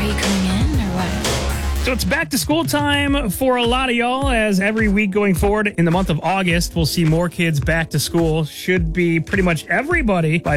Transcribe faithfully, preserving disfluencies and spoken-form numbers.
Are you coming in or what? So it's back to school time for a lot of y'all, as every week going forward in the month of August, we'll see more kids back to school. Should be pretty much everybody by